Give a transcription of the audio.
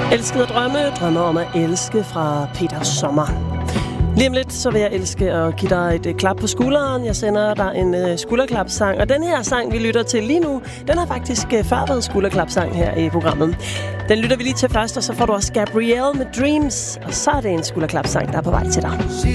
Elskede at drømme om at elske fra Peter Sommer. Lige om lidt, så vil jeg elske at give dig et klap på skulderen. Jeg sender dig en skulderklapsang, og den her sang, vi lytter til lige nu, den har faktisk før været skulderklapsang her i programmet. Den lytter vi lige til først, og så får du også Gabrielle med Dreams, og så er det en skulderklapsang, der er på vej til dig.